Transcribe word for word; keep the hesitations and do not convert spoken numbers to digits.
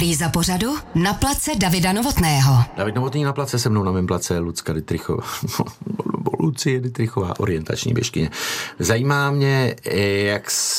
Repríza pořadu Na place Davida Novotného. David Novotný na place, se mnou na mém place Lucka Dittrichová. Lucie Dittrichová, orientační běžkyně. Zajímá mě, jak